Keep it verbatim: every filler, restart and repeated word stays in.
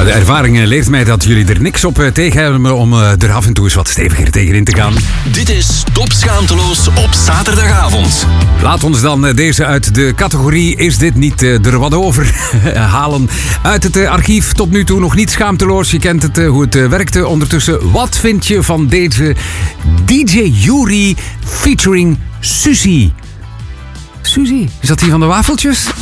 de ervaring leert mij dat jullie er niks op tegen hebben om er af en toe eens wat steviger tegenin te gaan. Dit is Top Schaamteloos op zaterdagavond. Laat ons dan deze uit de categorie Is dit niet er wat over halen. Uit het archief tot nu toe nog niet schaamteloos. Je kent het, hoe het werkte. Ondertussen, wat vind je van deze D J Yuri featuring Suzy? Suzy, is dat die van de wafeltjes?